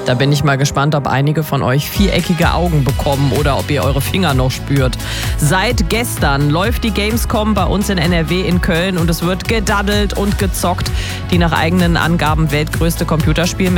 Da bin ich mal gespannt, ob einige von euch viereckige Augen bekommen oder ob ihr eure Finger noch spürt. Seit gestern läuft die Gamescom bei uns in NRW in Köln und es wird gedaddelt und gezockt. Die nach eigenen Angaben weltgrößte Computerspielmesse